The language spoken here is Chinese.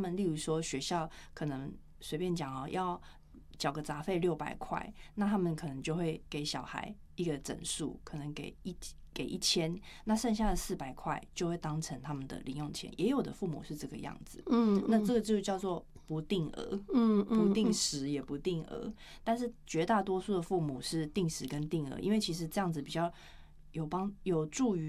们例如说学校可能随便讲要缴个杂费600块，那他们可能就会给小孩一个整数，可能给1000，那剩下的400块就会当成他们的零用钱。也有的父母是这个样子，那这个就叫做不定额，不定时也不定额。但是绝大多数的父母是定时跟定额，因为其实这样子比较有助于